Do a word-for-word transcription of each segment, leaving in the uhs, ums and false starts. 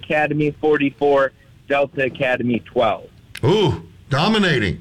Academy forty-four, Delta Academy twelve. Ooh, dominating.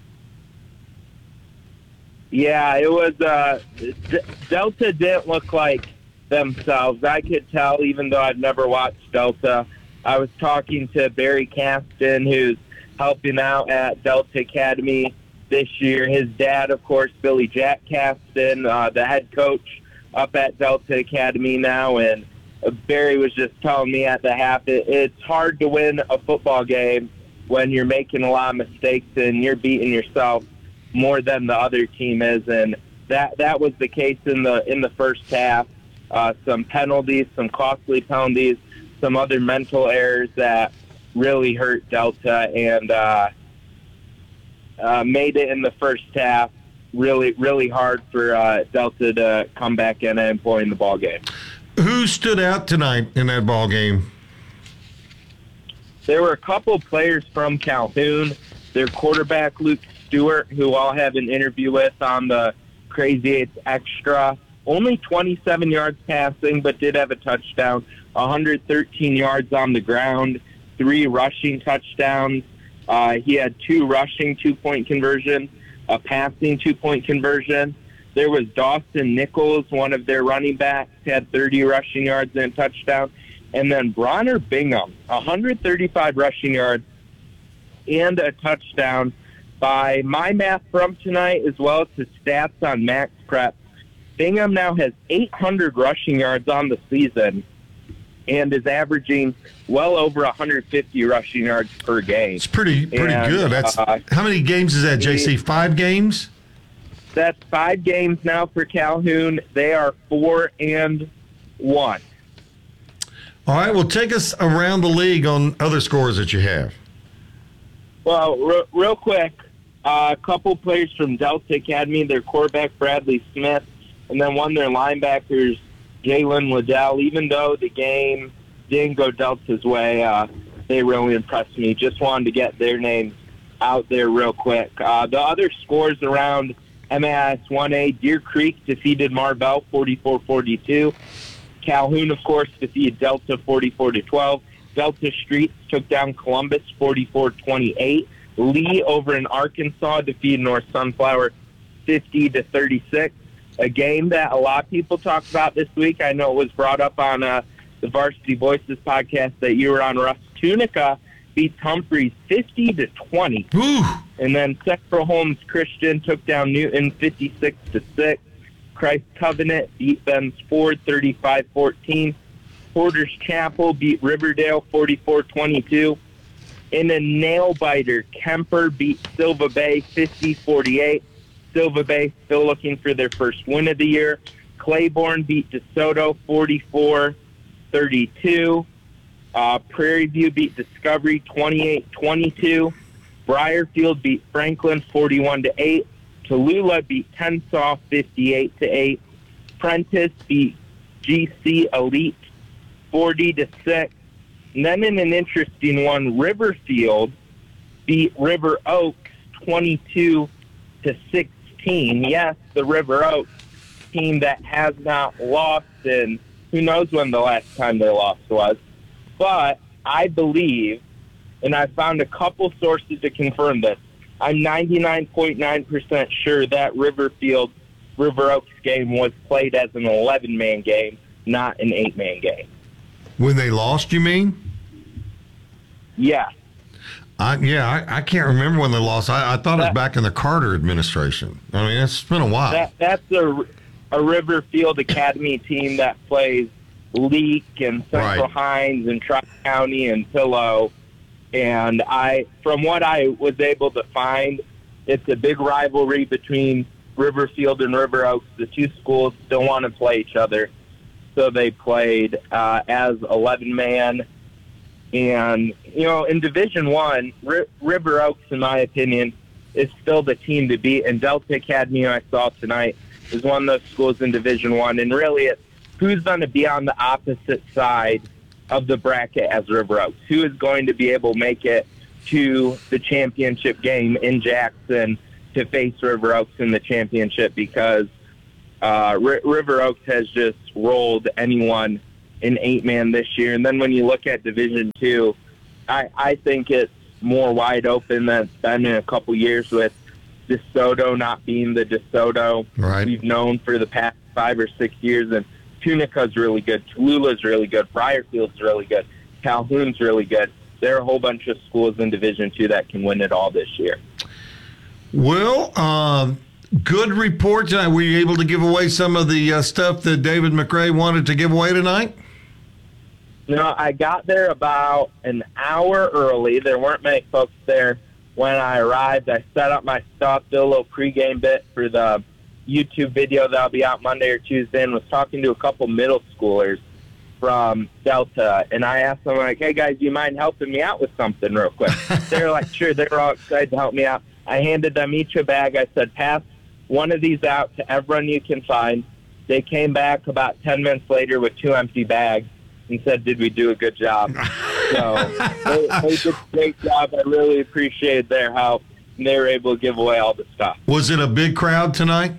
Yeah, it was uh, D- Delta didn't look like themselves. I could tell, even though I've never watched Delta. I was talking to Barry Caston, who's helping out at Delta Academy this year. His dad, of course, Billy Jack Caston, uh, the head coach up at Delta Academy now, and uh, Barry was just telling me at the half, it, it's hard to win a football game when you're making a lot of mistakes and you're beating yourself more than the other team is, and that that was the case in the in the first half. Uh, some penalties, some costly penalties, some other mental errors that really hurt Delta, and uh, uh, made it in the first half really really hard for uh, Delta to come back in and play in the ball game. Who stood out tonight in that ball game? There were a couple players from Calhoun. Their quarterback, Luke Stewart, who I'll have an interview with on the Crazy Eights Extra. Only twenty-seven yards passing, but did have a touchdown. one hundred thirteen yards on the ground, three rushing touchdowns. Uh, he had two rushing two-point conversion, a passing two-point conversion. There was Dawson Nichols, one of their running backs, had thirty rushing yards and a touchdown. And then Bronner Bingham, one hundred thirty-five rushing yards and a touchdown. By my math from tonight, as well as the stats on Max Prep, Bingham now has eight hundred rushing yards on the season and is averaging well over one hundred fifty rushing yards per game. It's pretty pretty and, good. That's uh, how many games is that, J C? Five games? That's five games now for Calhoun. They are four and one. All right, well, take us around the league on other scores that you have. Well, re- real quick, uh, a couple players from Delta Academy, their quarterback, Bradley Smith, and then one of their linebackers, Jalen Liddell. Even though the game didn't go Delta's way, uh, they really impressed me. Just wanted to get their names out there real quick. Uh, the other scores around M A I S one A, Deer Creek defeated Marvell forty-four forty-two. Calhoun, of course, defeated Delta forty-four to twelve. Delta Streets took down Columbus forty-four twenty-eight. Lee over in Arkansas defeated North Sunflower fifty to thirty-six. A game that a lot of people talked about this week. I know it was brought up on uh, the Varsity Voices podcast that you were on. Russ Tunica beats Humphreys fifty to twenty. Ooh. And then Central Holmes Christian took down Newton fifty-six to six. Christ Covenant beat Ben's Ford thirty-five fourteen. Porter's Chapel beat Riverdale forty-four twenty-two. In a nail-biter, Kemper beat Silva Bay fifty forty-eight. Silva Bay still looking for their first win of the year. Claiborne beat DeSoto forty-four thirty-two. Uh, Prairie View beat Discovery twenty-eight twenty-two. Briarfield beat Franklin forty-one to eight. Tallulah beat Tensas fifty-eight to eight. Prentice beat G C Elite forty to six. And then in an interesting one, Riverfield beat River Oaks twenty-two to sixteen. Yes, the River Oaks team that has not lost in who knows when the last time they lost was. But I believe, and I found a couple sources to confirm this, I'm ninety-nine point nine percent sure that Riverfield River Oaks game was played as an eleven-man game, not an eight-man game. When they lost, you mean? Yeah. I, yeah, I, I can't remember when they lost. I, I thought that, it was back in the Carter administration. I mean, it's been a while. That, that's a, a Riverfield Academy team that plays Leak and Central right. Hines and Tri-County and Pillow. And I, from what I was able to find, it's a big rivalry between Riverfield and River Oaks. The two schools still want to play each other. So they played uh, as eleven-man. And, you know, in Division One, R- River Oaks, in my opinion, is still the team to beat. And Delta Academy, I saw tonight, is one of those schools in Division One. And really, it's who's going to be on the opposite side of the bracket as River Oaks? Who is going to be able to make it to the championship game in Jackson to face River Oaks in the championship? Because uh, R- River Oaks has just rolled anyone an eight-man this year. And then when you look at Division Two, I, I think it's more wide open than it's been in a couple years with DeSoto not being the DeSoto right. we've known for the past five or six years. And Tunica's really good. Tallulah's really good. Briarfield's really good. Calhoun's really good. There are a whole bunch of schools in Division Two that can win it all this year. Well, um, good report tonight. Were you able to give away some of the uh, stuff that David McRae wanted to give away tonight? No, I got there about an hour early. There weren't many folks there when I arrived. I set up my stuff, did a little pregame bit for the YouTube video that'll be out Monday or Tuesday, and was talking to a couple middle schoolers from Delta, and I asked them, like, hey, guys, do you mind helping me out with something real quick? They were like, sure. They were all excited to help me out. I handed them each a bag. I said, pass one of these out to everyone you can find. They came back about ten minutes later with two empty bags and said, did we do a good job? So they, they did a great job. I really appreciated their help, and they were able to give away all the stuff. Was it a big crowd tonight?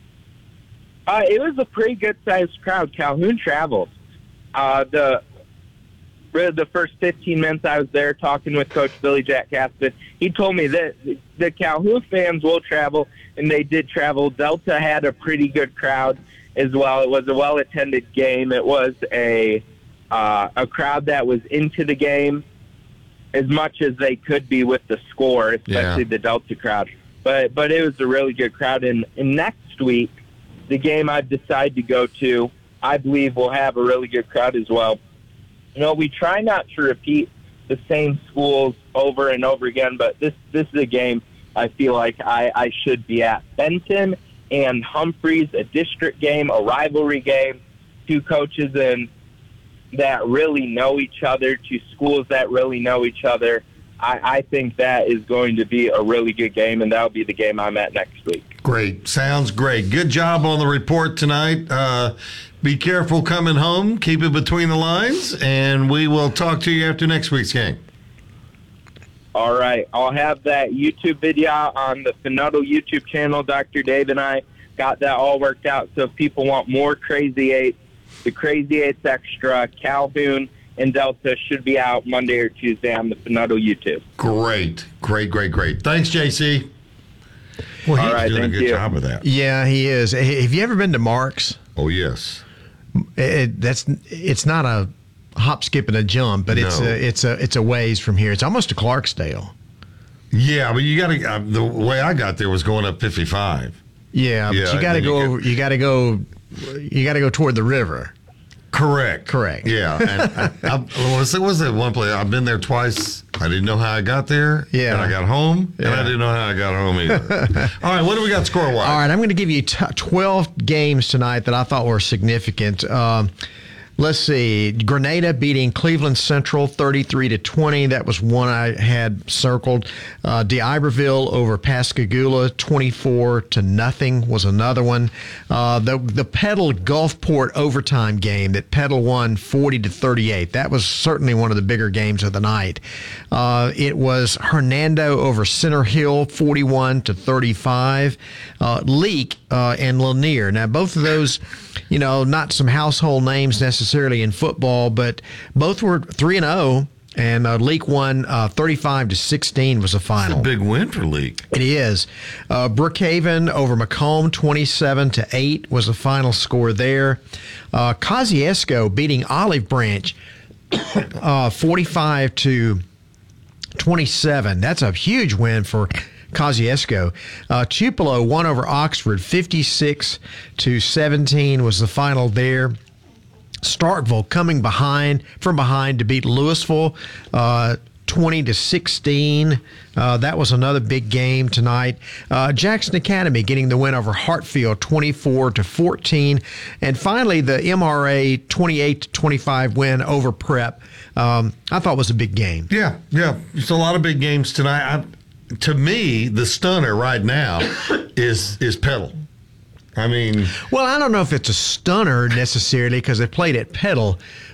Uh, it was a pretty good-sized crowd. Calhoun traveled. Uh, the the first fifteen minutes I was there talking with Coach Billy Jack Caston, he told me that the Calhoun fans will travel, and they did travel. Delta had a pretty good crowd as well. It was a well-attended game. It was a uh, a crowd that was into the game as much as they could be with the score, especially yeah. the Delta crowd. But but it was a really good crowd. And, and next week, the game I've decided to go to, I believe will have a really good crowd as well. You know, we try not to repeat the same schools over and over again, but this this is a game I feel like I, I should be at. Benton and Humphreys, a district game, a rivalry game, two coaches in that really know each other, two schools that really know each other. I, I think that is going to be a really good game, and that'll be the game I'm at next week. Great. Sounds great. Good job on the report tonight. Uh, be careful coming home. Keep it between the lines, and we will talk to you after next week's game. All right. I'll have that YouTube video on the Finuttle YouTube channel. Doctor Dave and I got that all worked out. So if people want more Crazy Eights, the Crazy Eights Extra, Calhoun, and Delta should be out Monday or Tuesday on the Finuttle YouTube. Great. Great, great, great. Thanks, J C. Well, he's all right, doing a good you. job of that. Yeah, he is. Have you ever been to Mark's? Oh, yes. It, that's it's not a hop, skip, and a jump, but it's No. a it's a it's a ways from here. It's almost to Clarksdale. Yeah, but you got to. Uh, the way I got there was going up fifty-five. Yeah, Yeah, but you got to and you go. get- You got to go. You got to go toward the river. Correct. Correct. Yeah. And I, I, was, was that one place? I've been there twice. I didn't know how I got there. Yeah. And I got home, and Yeah. I didn't know how I got home either. All right, what do we got score-wise? All right, I'm going to give you t- twelve games tonight that I thought were significant. Um, let's see, Grenada beating Cleveland Central thirty-three to twenty. That was one I had circled. Uh, DeIberville over Pascagoula twenty-four to nothing was another one. Uh, the the Petal Gulfport overtime game that Petal won forty to thirty-eight. That was certainly one of the bigger games of the night. Uh, it was Hernando over Center Hill forty-one to thirty-five. Uh, Leak uh, and Lanier. Now both of those, you know, not some household names necessarily in football, but both were three and zero. And uh, Leak won uh, thirty-five to sixteen was the final. That's a big win for Leak. It is. Uh, Brookhaven over Macomb, twenty-seven to eight was the final score there. Uh, Kosciuszko beating Olive Branch, uh, forty-five to twenty-seven. That's a huge win for Kosciuszko. Uh, Tupelo won over Oxford, fifty-six to seventeen was the final there. Starkville coming behind from behind to beat Louisville, uh, twenty to sixteen. Uh, that was another big game tonight. Uh, Jackson Academy getting the win over Hartfield, twenty-four to fourteen, and finally the M R A twenty-eight to twenty-five win over Prep. Um, I thought was a big game. Yeah, yeah. It's a lot of big games tonight. I, to me, the stunner right now is is Petal. I mean, Well, I don't know if it's a stunner necessarily because they played at Petal,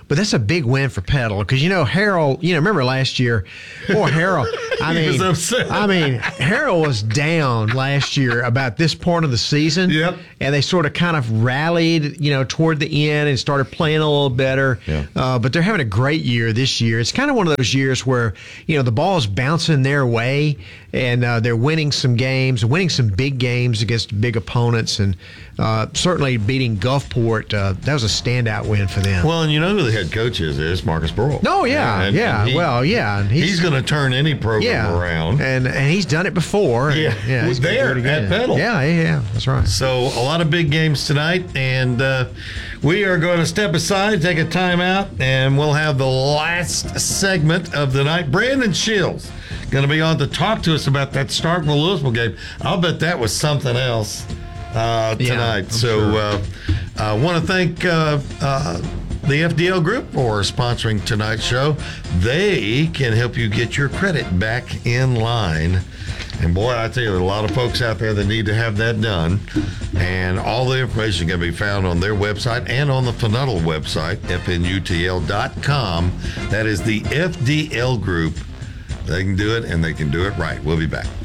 but that's a big win for Petal because, you know, Harold, you know, remember last year, poor Harold. I He mean, was upset. I mean, Harold was down last year about this part of the season. Yep. And they sort of kind of rallied, you know, toward the end and started playing a little better. Yeah. Uh, but they're having a great year this year. It's kind of one of those years where, you know, the ball is bouncing their way and uh, they're winning some games, winning some big games against big opponents, and uh, certainly beating Gulfport. Uh, that was a standout win for them. Well, and you know who the head coach is? It's Marcus Burrell. Oh, yeah, And- yeah. and he- well, yeah. And He's, he's, going to turn any program yeah, around. and and he's done it before. and, Yeah, yeah, he's gonna there do it again. at Petal. Yeah, yeah, yeah, that's right. So a lot of big games tonight, and uh, we are going to step aside, take a timeout, and we'll have the last segment of the night. Brandon Shields going to be on to talk to us about that Starkville-Louisville game. I'll bet that was something else uh, Yeah, tonight. I'm so sure. uh, I want to thank uh, uh, the F D L Group for sponsoring tonight's show. They can help you get your credit back in line. And boy, I tell you, there are a lot of folks out there that need to have that done. And all the information can be found on their website and on the Funutl website, F N U T L dot com. That is the F D L Group. They can do it, and they can do it right. We'll be back.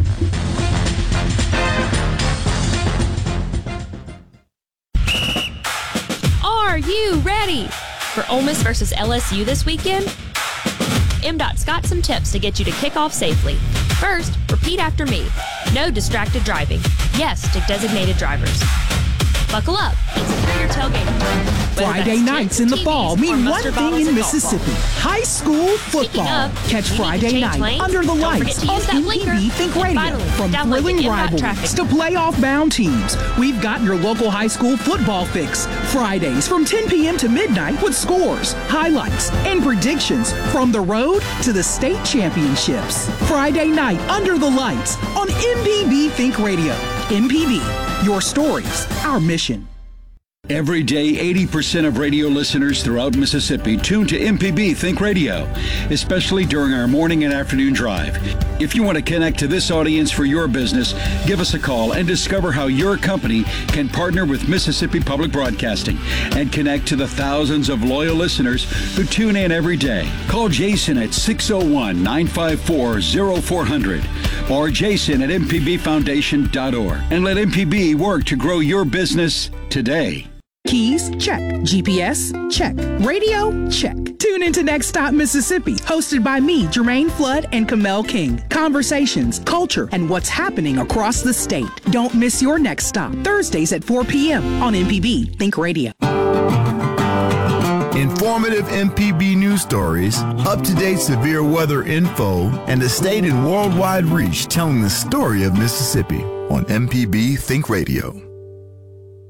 Are you ready for Ole Miss versus L S U this weekend? M DOT's got some tips to get you to kick off safely. First, repeat after me. No distracted driving. Yes to designated drivers. Buckle up and secure your tailgate. Whether Friday that's nights tents, in the T Vs, fall or mean one mustard thing bottles in and golf Mississippi. balls. High school football. of, Catch we need to Friday change night lanes. under the Don't forget lights to on use that M blinker. P B Think And Radio. finally, From download thrilling the M DOT rivalries traffic. to playoff-bound teams, we've got your local high school football fix. Fridays from ten p.m. to midnight with scores, highlights, and predictions from the road to the state championships. Friday night under the lights on M P B Think Radio. M P B, your stories, our mission. Every day, eighty percent of radio listeners throughout Mississippi tune to M P B Think Radio, especially during our morning and afternoon drive. If you want to connect to this audience for your business, give us a call and discover how your company can partner with Mississippi Public Broadcasting and connect to the thousands of loyal listeners who tune in every day. Call Jason at six oh one, nine five four, oh four hundred or jason at m p b foundation dot org and let M P B work to grow your business today. Keys? Check. G P S? Check. Radio? Check. Tune into Next Stop Mississippi, hosted by me, Jermaine Flood and Kamel King. Conversations, culture, and what's happening across the state. Don't miss your next stop. Thursdays at four p.m. on M P B Think Radio. Informative M P B news stories, up-to-date severe weather info, and a state and worldwide reach telling the story of Mississippi on M P B Think Radio.